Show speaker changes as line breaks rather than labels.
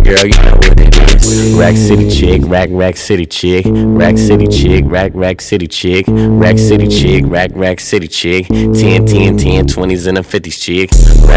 girl, you know what it is. Rack City chick, rack city chick, rack city chick, rack city chick, rack city chick, rack city chick, 10, 10, 10, 20s and a 50s chick.